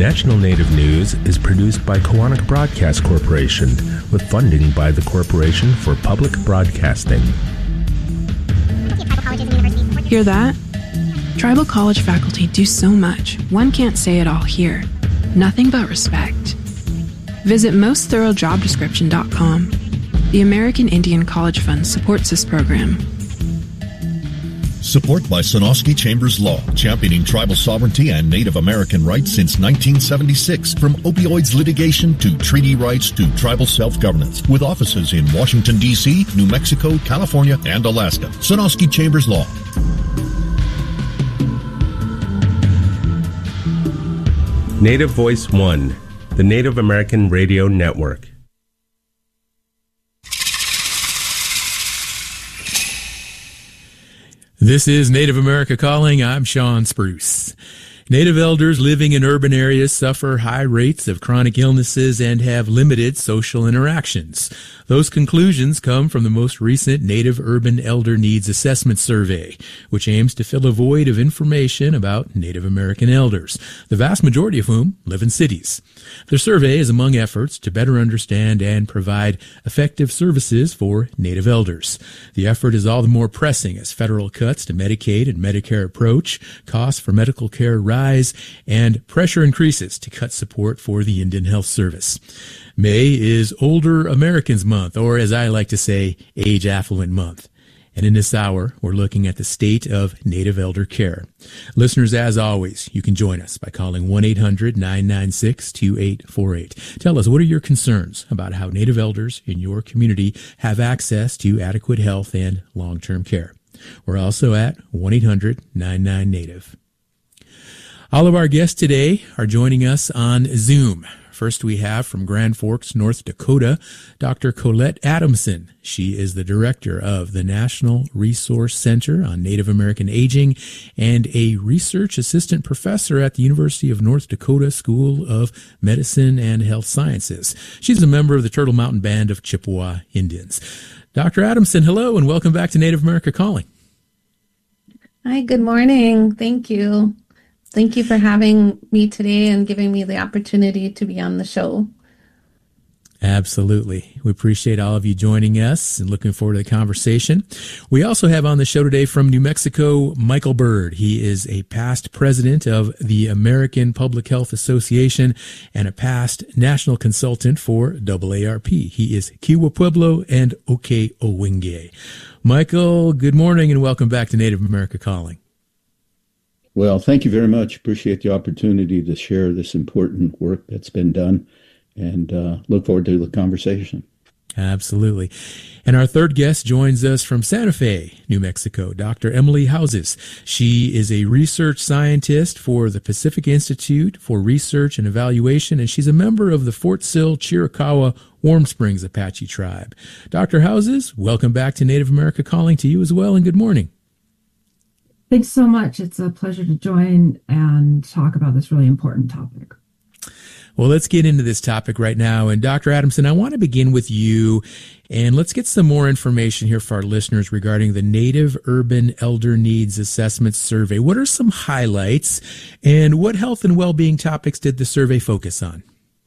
National Native News is produced by Koahnic Broadcast Corporation with funding by the Corporation for Public Broadcasting. Hear that? Tribal college faculty do so much, one can't say it all here. Nothing but respect. Visit mostthoroughdjobdescription.com. The American Indian College Fund supports this program. Support by Sonosky Chambers Law, championing tribal sovereignty and Native American rights since 1976. From opioids litigation to treaty rights to tribal self-governance. With offices in Washington, D.C., New Mexico, California, and Alaska. Sonosky Chambers Law. Native Voice One, the Native American Radio Network. This is Native America Calling. I'm Sean Spruce. Native elders living in urban areas suffer high rates of chronic illnesses and have limited social interactions. Those conclusions come from the most recent Native Urban Elder Needs Assessment Survey, which aims to fill a void of information about Native American elders, the vast majority of whom live in cities. The survey is among efforts to better understand and provide effective services for Native elders. The effort is all the more pressing as federal cuts to Medicaid and Medicare approach, costs for medical care rise, and pressure increases to cut support for the Indian Health Service. May is Older Americans Month, or as I like to say, Age Affluent Month. And in this hour, we're looking at the state of Native elder care. Listeners, as always, you can join us by calling 1-800-996-2848. Tell us, what are your concerns about how Native elders in your community have access to adequate health and long-term care? We're also at 1-800-99-NATIVE. All of our guests today are joining us on Zoom. First, we have from Grand Forks, North Dakota, Dr. Colette Adamson. She is the director of the National Resource Center on Native American Aging and a research assistant professor at the University of North Dakota School of Medicine and Health Sciences. She's a member of the Turtle Mountain Band of Chippewa Indians. Dr. Adamson, hello, and welcome back to Native America Calling. Hi, good morning. Thank you. Thank you for having me today and giving me the opportunity to be on the show. Absolutely. We appreciate all of you joining us and looking forward to the conversation. We also have on the show today from New Mexico, Michael Bird. He is a past president of the American Public Health Association and a past national consultant for AARP. He is Kiowa Pueblo and Oke-Owingeh. Michael, good morning and welcome back to Native America Calling. Well, thank you very much. Appreciate the opportunity to share this important work that's been done and look forward to the conversation. Absolutely. And our third guest joins us from Santa Fe, New Mexico, Dr. Emily Houses. She is a research scientist for the Pacific Institute for Research and Evaluation, and she's a member of the Fort Sill Chiricahua Warm Springs Apache Tribe. Dr. Houses, welcome back to Native America Calling to you as well, and good morning. Thanks so much. It's a pleasure to join and talk about this really important topic. Well, let's get into this topic right now. And Dr. Adamson, I want to begin with you, and let's get some more information here for our listeners regarding the Native Urban Elder Needs Assessment Survey. What are some highlights, and what health and well-being topics did the survey focus on?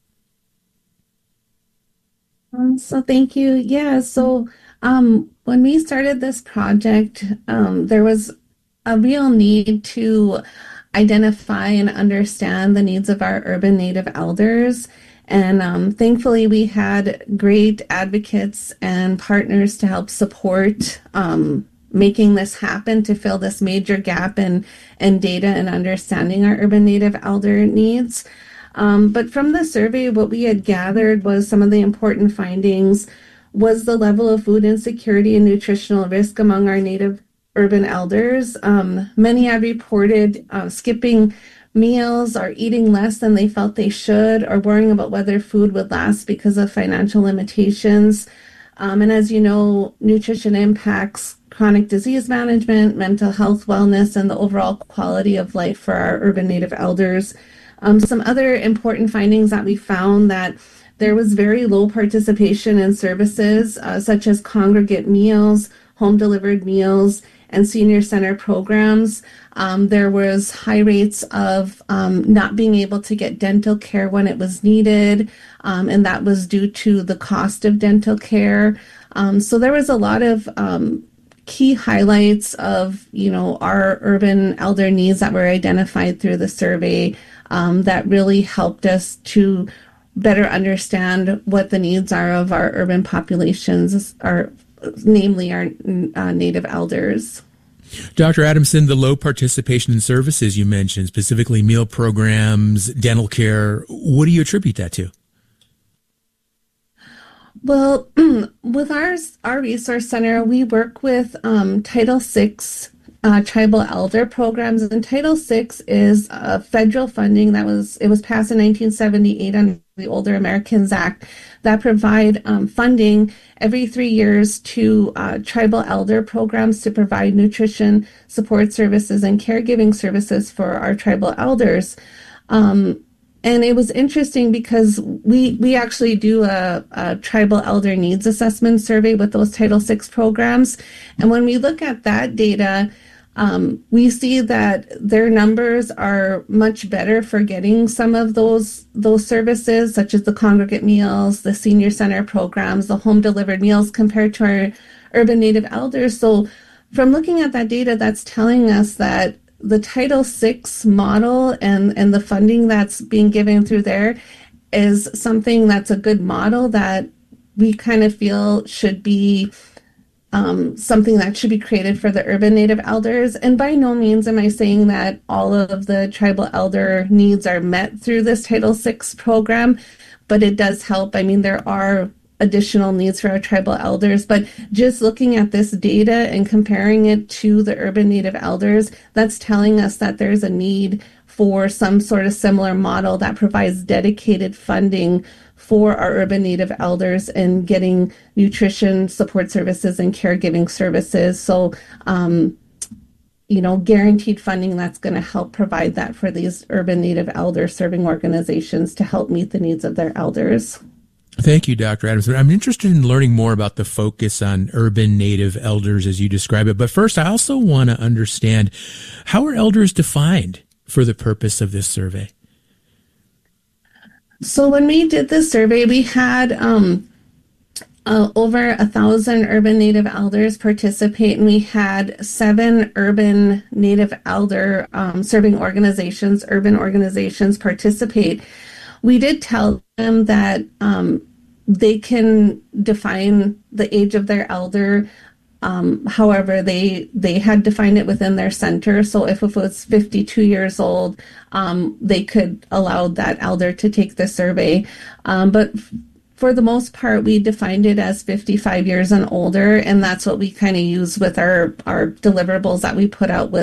So thank you. Yeah, so when we started this project, there was a real need to identify and understand the needs of our urban Native elders. And thankfully, we had great advocates and partners to help support making this happen, to fill this major gap in data and understanding our urban Native elder needs. But from the survey, what we had gathered was some of the important findings was the level of food insecurity and nutritional risk among our Native urban elders. Many had reported skipping meals or eating less than they felt they should, or worrying about whether food would last because of financial limitations. And as you know, nutrition impacts chronic disease management, mental health, wellness, and the overall quality of life for our urban Native elders. Some other important findings that we found that there was very low participation in services such as congregate meals, home delivered meals, and senior center programs. There was high rates of not being able to get dental care when it was needed, and that was due to the cost of dental care. So there was a lot of key highlights of, our urban elder needs that were identified through the survey that really helped us to better understand what the needs are of our urban populations, namely our Native elders. Dr. Adamson, the low participation in services you mentioned, specifically meal programs, dental care, what do you attribute that to? Well, with our resource center, we work with Title VI tribal elder programs, and Title VI is federal funding it was passed in 1978 under the Older Americans Act that provide funding every 3 years to tribal elder programs to provide nutrition, support services, and caregiving services for our tribal elders. And it was interesting because we actually do a tribal elder needs assessment survey with those Title VI programs. And when we look at that data, we see that their numbers are much better for getting some of those services, such as the congregate meals, the senior center programs, the home delivered meals, compared to our urban Native elders. So from looking at that data, that's telling us that the Title VI model and the funding that's being given through there is something that's a good model that we kind of feel should be something that should be created for the urban Native elders. And by no means am I saying that all of the tribal elder needs are met through this Title VI program, but it does help. I mean, there are additional needs for our tribal elders, but just looking at this data and comparing it to the urban Native elders, that's telling us that there's a need for some sort of similar model that provides dedicated funding for our urban Native elders and getting nutrition, support services, and caregiving services. So, guaranteed funding that's going to help provide that for these urban Native elder serving organizations to help meet the needs of their elders. Thank you, Dr. Adamson. I'm interested in learning more about the focus on urban Native elders as you describe it. But first, I also want to understand, how are elders defined for the purpose of this survey? So when we did this survey, we had over 1,000 urban Native elders participate, and we had 7 urban Native elder serving organizations, urban organizations participate. We did tell them that they can define the age of their elder. However, they had defined it within their center. So if it was 52 years old, they could allow that elder to take the survey. But for the most part, we defined it as 55 years and older, and that's what we kind of use with our deliverables that we put out with